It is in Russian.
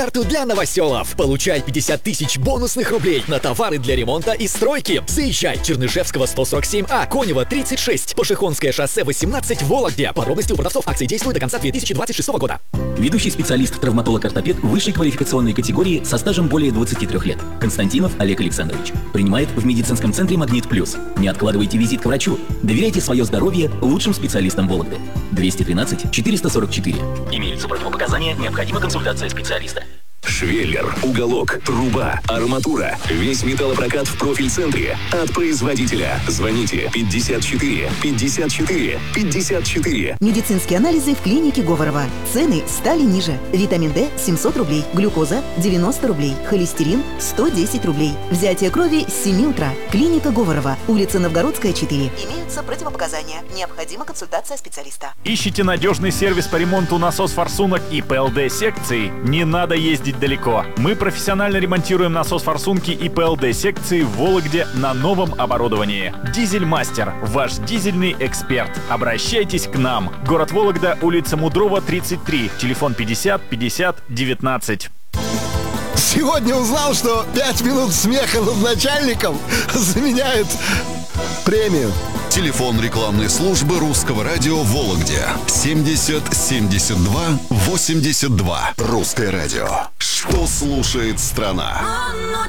Карту для новоселов. Получай 50 тысяч бонусных рублей на товары для ремонта и стройки. Заезжай. Чернышевского 147А, Конева 36, Пашихонское шоссе 18 в Вологде. Подробности у продавцов. Акции действуют до конца 2026 года. Ведущий специалист травматолог-ортопед высшей квалификационной категории со стажем более 23 лет. Константинов Олег Александрович. Принимает в медицинском центре «Магнит Плюс». Не откладывайте визит к врачу. Доверяйте свое здоровье лучшим специалистам Вологды. 213 444. Имеются противопоказания, необходима консультация специалиста. Швеллер, уголок, труба, арматура. Весь металлопрокат в профиль-центре. От производителя. Звоните 54 54 54. Медицинские анализы в клинике Говорова. Цены стали ниже. Витамин D 700 рублей, глюкоза 90 рублей, холестерин 110 рублей. Взятие крови с 7 утра. Клиника Говорова. Улица Новгородская, 4. Имеются противопоказания. Необходима консультация специалиста. Ищите надежный сервис по ремонту насос-форсунок и ПЛД-секций? Не надо ездить далеко. Мы профессионально ремонтируем насос-форсунки и ПЛД-секции в Вологде на новом оборудовании. Дизель-мастер. Ваш дизельный эксперт. Обращайтесь к нам. Город Вологда, улица Мудрова, 33. Телефон 50 50 19. Сегодня узнал, что 5 минут смеха над начальником заменяют премию. Телефон рекламной службы Русского радио в Вологде 70 72 82. Русское радио. Что слушает страна?